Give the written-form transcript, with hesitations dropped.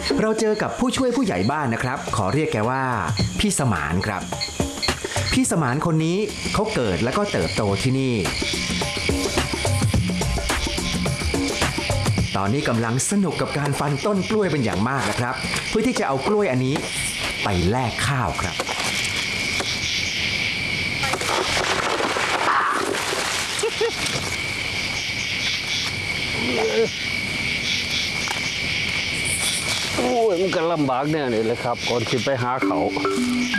เราเจอกับผู้ช่วยผู้ใหญ่บ้านนะครับขอเรียกแกว่าพี่สมานครับพี่สมานคนนี้เขาเกิดแล้วก็เติบโตที่นี่ตอนนี้กำลังสนุกกับการฟันต้นกล้วยเป็นอย่างมากนะครับเพื่อที่จะเอากล้วยอันนี้ไปแลกข้าวครับโอ้ยมันก็ลำบากแน่เลยแหละครับก่อนขึ้นไปหาเขา